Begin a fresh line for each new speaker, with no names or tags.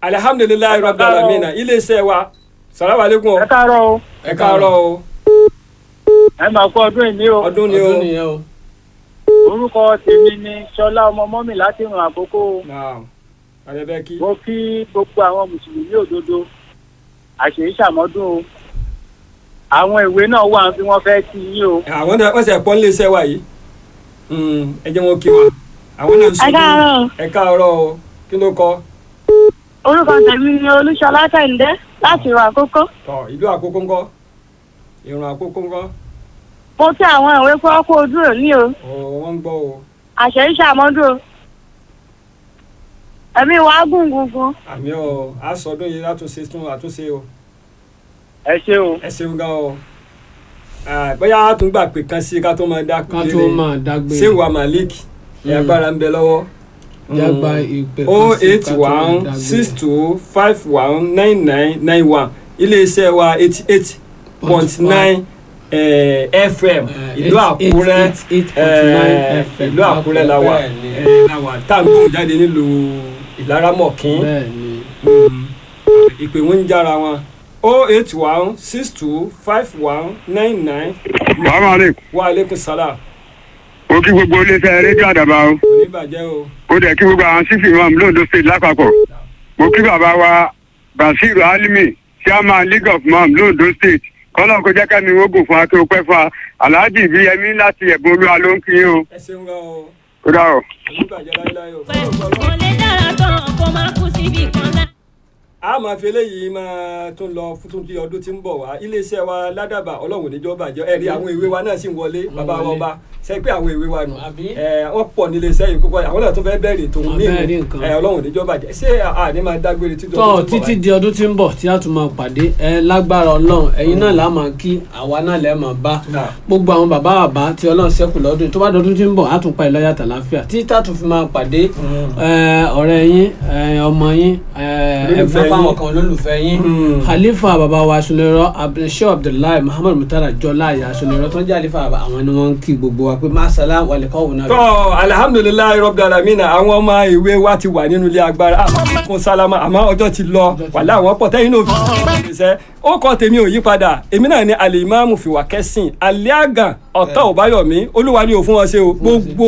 alihamudulilayi rabbil alamin iléeṣẹ́ wa salamu aleykum o.
ẹ káàárọ̀ o.
ẹ káàárọ̀ o.
ẹ máa kú ọdún ìní o.
ọdún ni o.
orúkọ tèmi ni Ṣọlá ọmọ mọ́mì láti ìrìn àkókò.
àbẹ̀bẹ̀ kí.
mo kí gbogbo àwọn mùsùlùmí òdodo àṣèyí ṣàmọ́dún o. àwọn ìwé náà wà bí wọ́n fẹ́ kí yín o.
àwọn náà wọ́n ṣe pọ́n iléeṣẹ́ wa yìí ẹ jẹ́ wọn kí wa àwọn náà ń sọ. ẹ káàárọ̀ o kí ló kọ.
orúkọ tèmi ni Olúṣọlá Kẹ́hìndé láti ìrìn àkókò.
ìlú àkókò ńkọ́ ìrìn àkókò ńkọ́.
mo kí àwọn ìwé kọ́kọ́ ojú òní o.
wọ́n ń gbọ́ o.
àṣèyí ṣàmọ́dún o. ẹ̀mí wàá gùn gungun.
àmì ọ àsọdún yìí àtúnṣe o.
ẹ ṣé o.
ẹ ṣeun gan o. bóyá a tún gbà pé kan sí ká tó máa dágbére ṣé wà Malik agbára ń bẹ lọ́wọ́.
jágba ìpè
08162519991 iléeṣẹ́ wa 88.9 FM ìlú Àkúrẹ́ ìlú Àkúrẹ́ la wà tá à ń gbóhùn jáde nílùú Ìlaramọ̀kín ìpè wọn ń jára wọn 081625199. wa aleykum salaam.
ó kí gbogbo iléeṣẹ́ rédíò Àdàbà o.
oníbàjẹ́ o.
ó dẹ̀ kí gbogbo àwọn sífì imam lóńdó state lápapọ̀. mo kí bàbá wa Basiru Alimi chairman League of Imam lóńdó state kọ́lọ́ kó jẹ́ kẹ́mi wógùn fún akẹ́ òpẹ́ fún Alhaji Ibiyemi láti Ẹ̀bùn Olúwa ló ń kí yín o.
ẹ ṣeun gan o.
ó dà o.
oníbàjẹ́ láéláé o.
kò lè dára tán kó má kú síbi kan náà.
a máa fi eléyìí máa tún lọ fún ti ọdún tí ń bọ̀ wá iléeṣẹ́ wa ládàbà ọlọ́run níjọ́ bàjẹ́ ẹ̀rí àwọn ìwé wa náà sì ń wọlé bàbá wa ọba ṣe pé àwọn ìwé wa nù wọ́n pọ̀ nílé iṣẹ́ yìí púpọ̀ àwọn náà tún fẹ́ bẹ̀rẹ̀ tó ń mí ọlọ́run níjọ́ bàjẹ́ ṣé àní máa dágbére
títí di ọdún tí ń bọ̀ tí a tún máa pàdé lágbára ọlọ́run ẹ̀yin náà là máa kí àwa náà lẹ́ máa bá gbogbo àwọn bàbá tí ọlọ́run ṣẹ́kù lọ́dún tó bá dọdún tí ń bọ̀ á tún pa ìlọ́yà tàlàáfíà tí tá tún fi máa pàdé ọ̀rẹ́ yín ọmọ yín ẹ̀gbọ́n fáwọn kan olólùfẹ́ yín khalifa baba wa aṣọlẹ́rọ abdulshaw abdullahi muhammad mutara jọlá àyà aṣọlẹ́rọ tó ń jẹ́ àlefa àwọn ni wọ́n ń kí gbogbo wa pé masala wàlẹ́kọ̀ òun náà.
tọ́ alihamudulilayi rabbil alamin àwọn ọmọ ìwé wa ti wà nínú ilé agbára àmọ́ sálámà àmọ́ ọjọ́ ti lọ wàlẹ́ àwọn pọ̀ tẹ́yìn náà fi ṣe ó kọ́ tèmi ò yí padà èmi náà ni alimami fiwa kẹ́sìn aliagan ọ̀tá òbáyọ̀mí olúwa ni ò fún wọn ṣe o gbogbo